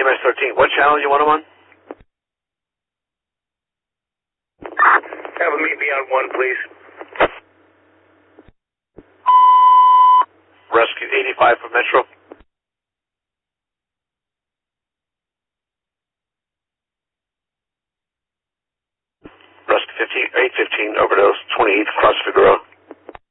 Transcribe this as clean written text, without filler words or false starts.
EMS 13. What channel do you want them on? Have them meet me on 1, please. Rescue 85 for Metro. Rescue 815, overdose, 28 across Figueroa.